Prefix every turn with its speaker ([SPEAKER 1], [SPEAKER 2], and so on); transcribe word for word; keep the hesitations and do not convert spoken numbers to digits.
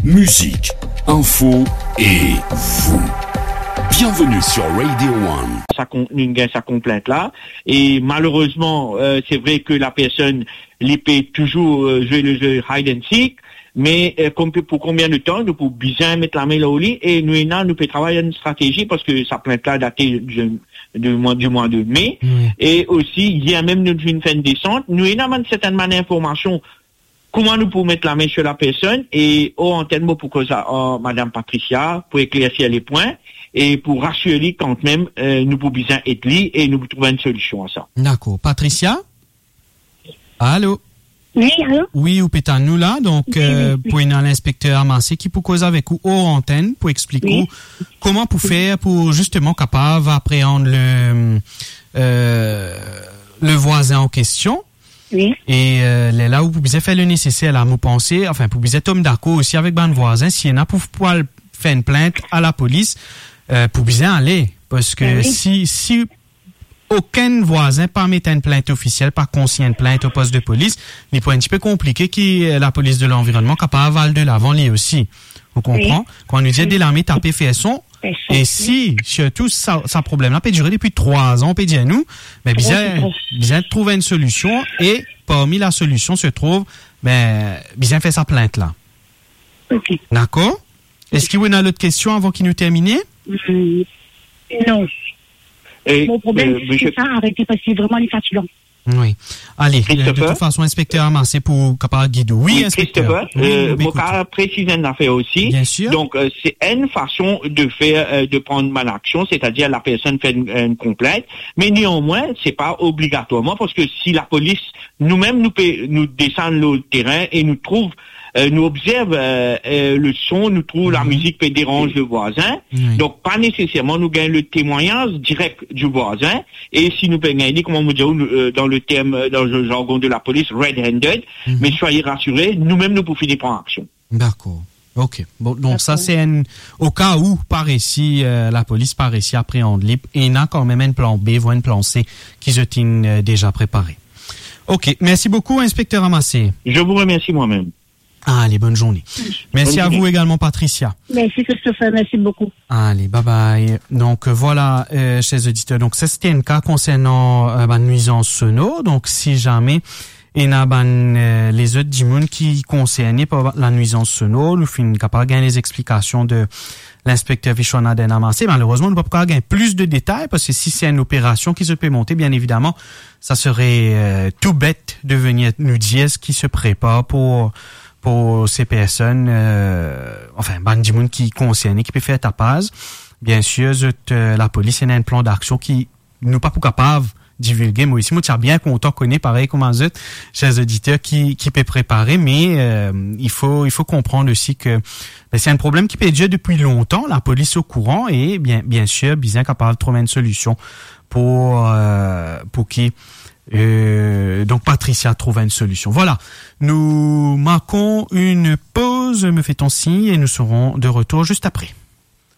[SPEAKER 1] musique, info et vous. Bienvenue sur Radio One.
[SPEAKER 2] Ça une sa complainte là et malheureusement euh, c'est vrai que la personne l'épée toujours euh, jouer le jeu hide and seek, mais euh, pour combien de temps nous pour bien mettre la main là au lit et nous et nous peut travailler une stratégie parce que ça plainte là daté du, du mois du mois de mai mmh. Et aussi il y a même une, une fin de descente nous et nous avons certaines manières d'information comment nous pouvons mettre la main sur la personne et au antenne pour que ça oh, Madame Patricia pour éclaircir les points et pour rassurer quand même euh, nous pouvons bien être là et nous trouver une solution à ça.
[SPEAKER 3] D'accord. Patricia? Allô?
[SPEAKER 4] Oui, allô?
[SPEAKER 3] Oui, ou peut-être nous là, donc oui, euh, oui, oui. Pour une l'inspecteur Amassé qui peut causer avec vous hors antenne pour expliquer oui. Comment pour faire pour justement capable appréhender le euh, le voisin en question.
[SPEAKER 4] Oui.
[SPEAKER 3] Et euh, là où vous pouvez faire le nécessaire là, vous pensez, enfin vous pouvez être homme d'accord aussi avec ben voisin s'il y en a pour pouvoir faire une plainte à la police. Euh, pour bien aller, parce que oui. si si aucun voisin pas mettre une plainte officielle, pas conscient de plainte au poste de police, il peut un petit peu compliqué qui la police de l'environnement capable de l'avant lui aussi. Vous comprenez? Oui. Quand on nous dit de l'armée taper fait son, et si surtout ça, ça problème là peut durer depuis trois ans, on peut dire nous, mais bien bien trouver une solution et parmi la solution se trouve ben bien faire sa plainte là.
[SPEAKER 4] Okay.
[SPEAKER 3] D'accord? Est-ce qu'il y a une autre question avant qu'il nous termine?
[SPEAKER 4] Mmh, non. Et, Mon problème, euh, c'est je... ça, arrêtez parce que c'est vraiment les fatigants.
[SPEAKER 3] Oui. Allez, de toute façon, inspecteur Amassé pour capable guider. Oui,
[SPEAKER 2] oui,
[SPEAKER 3] inspecteur.
[SPEAKER 2] Christopher,
[SPEAKER 3] Oui,
[SPEAKER 2] euh, mon cas préciser une affaire aussi.
[SPEAKER 3] Bien sûr.
[SPEAKER 2] Donc, euh, c'est une façon de faire, euh, de prendre mal action, c'est-à-dire la personne fait une, une complainte, mais néanmoins, c'est pas obligatoirement parce que si la police, nous-mêmes, nous, nous descend le terrain et nous trouve Euh, nous observe euh, euh, le son, nous trouve mmh. la musique peut déranger le voisin. Mmh. Donc, pas nécessairement nous gagnons le témoignage direct du voisin. Et si nous pouvons gagner, comment on dit euh, dans le terme, dans le jargon de la police, red-handed. Mmh. Mais soyez rassurés, nous-mêmes, nous pouvons finir prendre action.
[SPEAKER 3] D'accord. OK. Bon, donc D'accord. Ça, c'est un, au cas où, par ici, euh, la police, par ici, appréhende libre, et il y a quand même un plan B, voire un plan C qui se tient euh, déjà préparé. OK. Merci beaucoup, inspecteur Amassé.
[SPEAKER 2] Je vous remercie moi-même.
[SPEAKER 3] Allez, bonne journée. Merci bonne à journée. Vous également, Patricia.
[SPEAKER 4] Merci, Christopher. Merci beaucoup.
[SPEAKER 3] Allez, bye bye. Donc, voilà, euh, chers auditeurs. Donc, ça, c'était un cas concernant euh, la nuisance sonore. Donc, si jamais il y a ben, euh, les autres dimones qui concernés par la nuisance sonore, nous finissons capable de gagner les explications de l'inspecteur Vichona Denamassé. Malheureusement, nous ne pouvons pas gagner plus de détails parce que si c'est une opération qui se peut monter, bien évidemment, ça serait euh, tout bête de venir nous dire ce qui se prépare pour pour ces personnes, euh, enfin, ban du monde qui concerne, qui peut faire tapage. Bien sûr, euh, la police a un plan d'action qui nous pas pour capable divulguer. Moi aussi, moi, tiens bien qu'on t'en connaît pareil comme un autre, chers auditeurs, qui, qui peut préparer, mais euh, il faut, il faut comprendre aussi que ben, c'est un problème qui peut déjà depuis longtemps. La police est au courant et bien, bien sûr, bien capable de trouver une solution pour, euh, pour qui Euh, donc Patricia trouve une solution. Voilà, nous marquons une pause, me fait-on signe, et nous serons de retour juste après.